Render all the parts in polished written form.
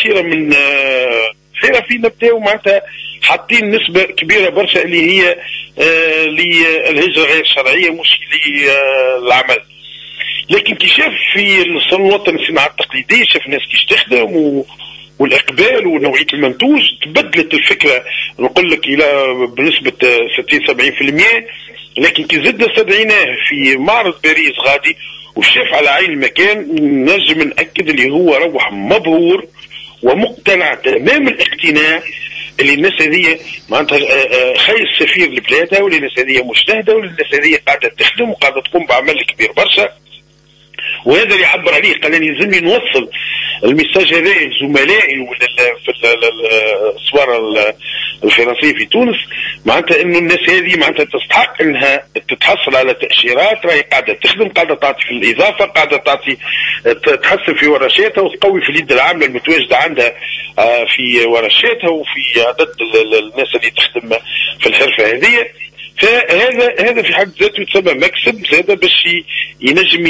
التأشيرة من حرفي نبداو معناتها حاطين نسبة كبيرة برشا اللي هي للهجرة غير الشرعية مش للعمل. لكن كي شاف في الصالون الوطني للصناعة التقليدية شاف الناس كيش تخدم والإقبال ونوعية المنتوج تبدلت الفكرة، نقول لك إلى بنسبة 60-70%. لكن كي زدنا استدعيناه في معرض باريس غادي وشاف على عين المكان نجم نأكد اللي هو روح مبهور ومقتنع تمام الاقتناع اللي الناس هذه معناتها خير السفير لبلادها، واللي الناس هذه مجتهدة، واللي الناس هذه قاعدة تخدم وقاعدة تقوم بعمل كبير برشا. وهذا اللي يعبر عليه، قال لي يلزمني نوصل الميساج هذا لزملائي في الصوارة الفرنسية في تونس، معناتها انه الناس هذه معناتها تستحق انها تتحصل على تأشيرات، راهي قاعدة تخدم، قاعدة تعطي في الإضافة، قاعدة تعطي تحسن في ورشاتها وتقوي في اليد العاملة المتواجدة عندها في ورشاتها وفي عدد الناس اللي تخدم في الحرفة هذه. فهذا في حد ذاته يتسمى مكسب زاد باش ينجم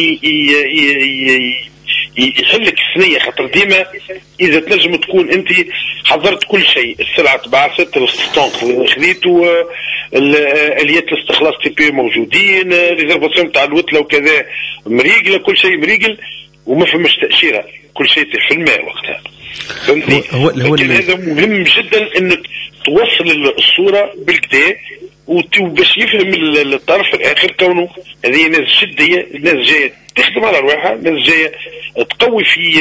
يحلك السنية، خاطر ديما إذا تنجم تكون أنت حضرت كل شيء، السلعة تبعثت، الستونك خذيته، اليات الاستخلاص تي بي موجودين، ريزرفاسيون تاع الوتلة وكذا مريقلة، كل شيء مريقل وما فماش تأشيرة، كل شيء في الماء وقتها. فهمتني؟ لكن هذا مهم جدا أنك توصل الصورة بالكدا وباش يفهم الطرف الآخر كونه هذه ناس جدية، ناس جاية تخدم على رواحها، ناس جاية تقوي في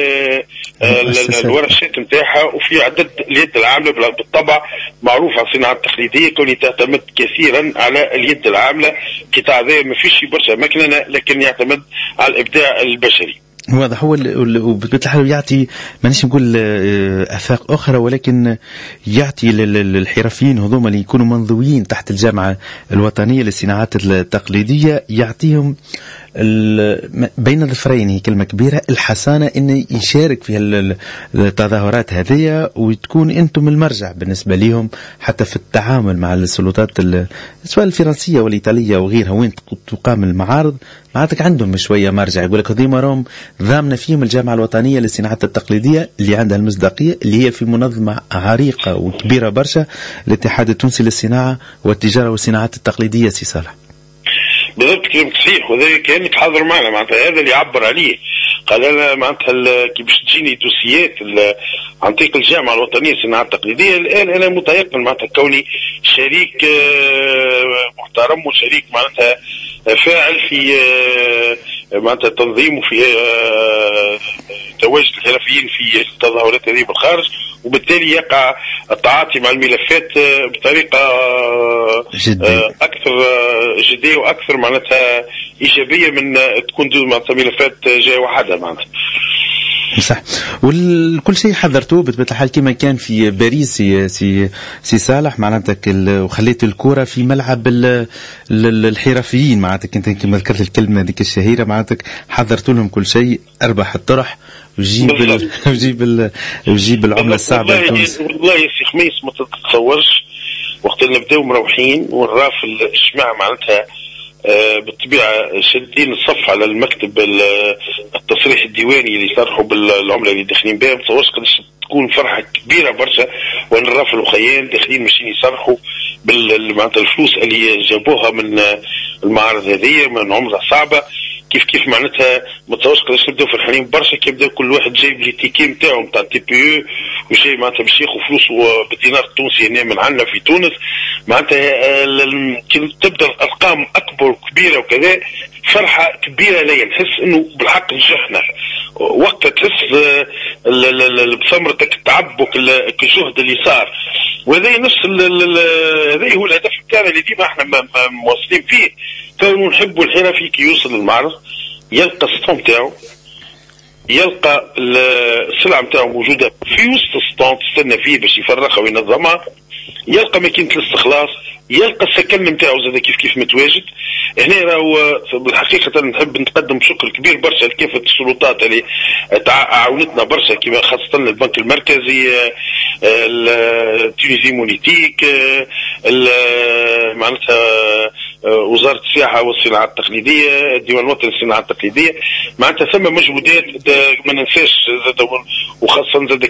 الورشات نتاعها وفي عدد اليد العاملة. بالطبع معروف على الصناعة التقليدية كوني تعتمد كثيرا على اليد العاملة، قطاع ذا ما فيش برشا مكننة لكن يعتمد على الإبداع البشري. واضح. هو وبطبيعة الحال يعطي مانيش نقول آفاق أخرى، ولكن يعطي للحرفيين هذوما اللي يكونوا منضويين تحت الجامعة الوطنية للصناعات التقليدية، يعطيهم بين الظفرين، هي كلمة كبيرة، الحسانة إنه يشارك في التظاهرات هذه، وتكون أنتم المرجع بالنسبة لهم حتى في التعامل مع السلطات سواء الفرنسية والإيطالية وغيرها، وين تقام المعارض معناتك عندهم شوية مرجع. يقول لك هذي مرهم ضامنة فيهم الجامعة الوطنية للصناعات التقليدية اللي عندها المصداقية، اللي هي في منظمة عريقة وكبيرة برشا، الاتحاد التونسي للصناعة والتجارة والصناعات التقليدية. سي صالح بالضبط كلامك صحيح، وذلك كأنك حاضر معنا، معناتها هذا اللي يعبر عليه. قال أنا معناتها كي باش تجيني دوسيات عن طريق الجامعة الوطنية للصناعات التقليدية، الآن أنا متيقن معناتها كوني شريك محترم وشريك معناتها فاعل في معناتها تنظيم وفي تواجد الحرفيين في التظاهرات هذه بالخارج، وبالتالي يقع التعاطي مع الملفات بطريقة أكثر جدية وأكثر معناتها إيجابية من تكون معناتها ملفات جاية وحدها معناتها. صح. وكل شيء حضرتوه بطبيعة الحال كما كان في باريس سي صالح، معناتك وخليت الكرة في ملعب الحرفيين، معناتك انت كما ذكرت الكلمة ذيك الشهيرة، معناتك حضرتوا لهم كل شيء، اربح الطرح وجيب العملة الصعبة لتونس. والله يا سي خميس ما تتصورش وقت اللي نبداو مروحين ونراف الجماعة معناتها بالطبيعة شادين الصف على المكتب التصريح الديواني اللي يصرحوا بالعملة اللي داخلين بها، متصورش قداش تكون فرحة كبيرة برشا ونراف الأخيان داخلين ماشيين يصرحوا معناتها الفلوس اللي جابوها من المعارض هذه من عملة صعبة. كيف معناتها ما تصورش قداش نبداو فرحانين برشا كي يبدا كل واحد جايب لي تيكي نتاعو نتاع تي بي او وشيء معناتها باش ياخذ فلوس بالدينار التونسي هنا من عندنا في تونس. معناتها كي تبدا الارقام اكبر وكبيره وكذا فرحه كبيره ليا، نحس انه بالحق نجحنا وقتها، تحس بثمرتك تعبك الجهد اللي صار. وهذا نفس هذا هو الهدف بتاعنا اللي ديما احنا مواصلين فيه. فنحبوا الحرفي كي يوصل للمعرض يلقى السطون تاعو، يلقى السلعة نتاعو موجودة في وسط السطون تستنى فيه باش يفرغها وينظمها، يلقى ماكينة الاستخلاص، يلقى السكن نتاعو زاد كيف متواجد. هنا راهو بالحقيقة نحب نتقدم بشكر كبير برشا لكافة السلطات اللي عاونتنا برشا، كما خاصة البنك المركزي، التونسي مونيتيك، معناتها وزارة السياحة والصناعات التقليدية، الديوان الوطني للصناعات التقليدية. معناتها ثم مجهودات ما ننساش زاد، وخاصة زاد